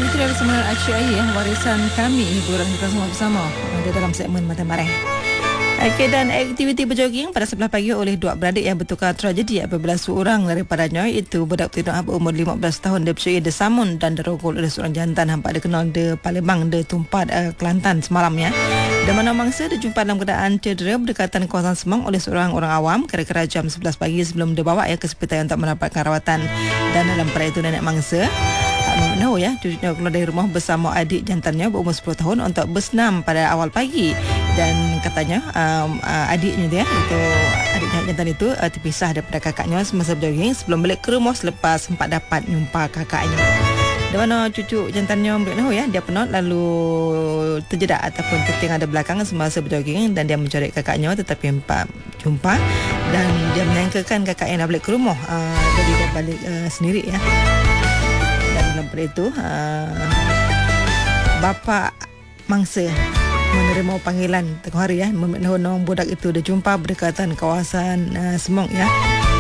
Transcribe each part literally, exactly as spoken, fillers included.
Itu dari Semenar Acik Air ya, warisan kami, hiburan kita semua bersama. Ada dalam segmen Mata Mareh. Okey, dan aktiviti berjoging pada sebelah pagi oleh dua beradik yang bertukar tragedi apabila seorang daripadanya, itu budak petinak berumur lima belas tahun, dia percaya disamun dan dirogol oleh seorang jantan hampa dia kenal di Palembang, di Tumpat, uh, Kelantan semalam ya. Di mana mangsa dijumpa dalam keadaan cedera berdekatan kawasan Semang oleh seorang orang awam kira-kira jam sebelas pagi sebelum dibawa ya ke hospital untuk mendapatkan rawatan. Dan dalam perkara itu nenek mangsa Tahu ya, cucunya keluar dari rumah bersama adik jantannya berumur sepuluh tahun untuk bersenam pada awal pagi. Dan katanya um, uh, adiknya dia, itu adik jantan itu uh, terpisah daripada kakaknya semasa berjoging sebelum balik ke rumah selepas sempat dapat jumpa kakaknya. Di mana cucu jantannya beritahu ya, dia penat lalu terjedak ataupun tertinggal di belakang semasa berjoging dan dia mencari kakaknya tetapi empat jumpa dan dia menyangkakan kakaknya dah balik ke rumah. Uh, jadi dia balik uh, sendiri ya. Dalam perkara itu uh, bapa mangsa menerima panggilan tengah hari ya, memberitahu budak itu dia jumpa berdekatan kawasan uh, Semong ya.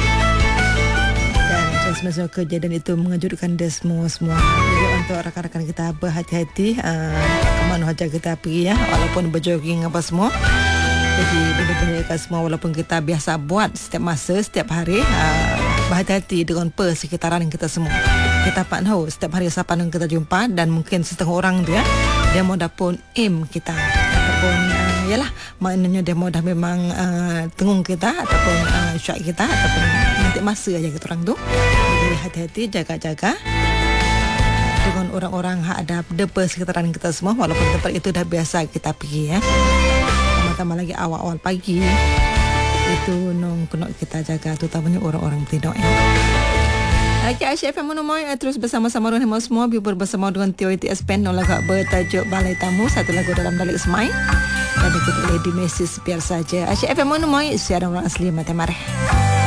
Dan semasa kejadian itu mengejutkan dia semua-semua. Jadi untuk rakan-rakan kita berhati-hati uh, ke mana saja kita pergi ya, walaupun berjoging apa semua. Jadi benda-benda semua walaupun kita biasa buat setiap masa, setiap hari, uh, berhati-hati dengan persekitaran kita semua. Kita tak tahu setiap hari siapa yang kita jumpa dan mungkin setengah orang dia dia mau dah pun aim kita ataupun uh, yalah maknanya dia mau dah memang uh, tengung kita ataupun uh, syok kita ataupun nanti masa aja kita orang tu. Jadi hati-hati, jaga-jaga dengan orang-orang yang ada di persekitaran kita semua walaupun tempat itu dah biasa kita pergi ya. Tambah lagi awal-awal pagi itu nong kena kita jaga, terutamanya orang-orang tidur ya. Okey, Aisyah F M Monomoy terus bersama-sama dengan semua bibur bersama dengan T O T S Pen lagu bertajuk Balai Tamu, satu lagu dalam Dalik Semai dan ikut oleh Di Mesis biar saja. Aisyah F M Monomoy siaran orang asli Mata Mareh.